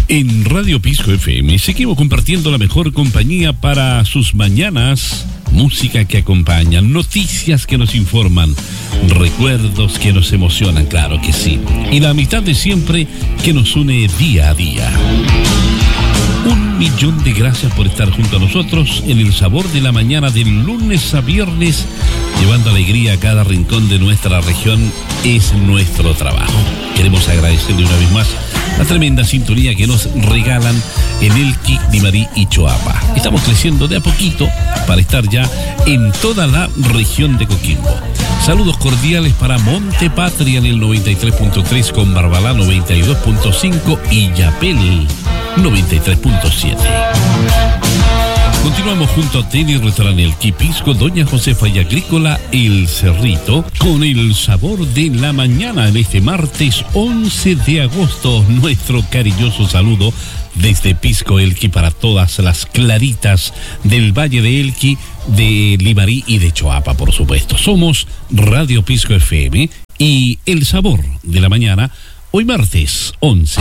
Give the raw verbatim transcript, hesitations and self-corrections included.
En Radio Pisco F M seguimos compartiendo la mejor compañía para sus mañanas, música que acompaña, noticias que nos informan, recuerdos que nos emocionan, claro que sí, y la amistad de siempre que nos une día a día. Un millón de gracias por estar junto a nosotros en el sabor de la mañana del lunes a viernes, llevando alegría a cada rincón de nuestra región. Es nuestro trabajo. Queremos agradecerle una vez más la tremenda sintonía que nos regalan en Elqui, Limarí y Choapa. Estamos creciendo de a poquito para estar ya en toda la región de Coquimbo. Saludos cordiales para Monte Patria en el noventa y tres punto tres, con Barbalá noventa y dos punto cinco y Yapel noventa y tres punto siete. Continuamos junto a Tele Restaurante Elqui Pisco, Doña Josefa y Agrícola El Cerrito, con el sabor de la mañana en este martes once de agosto. Nuestro cariñoso saludo desde Pisco Elqui para todas las claritas del Valle de Elqui, de Limarí y de Choapa, por supuesto. Somos Radio Pisco F M y el sabor de la mañana, hoy martes once.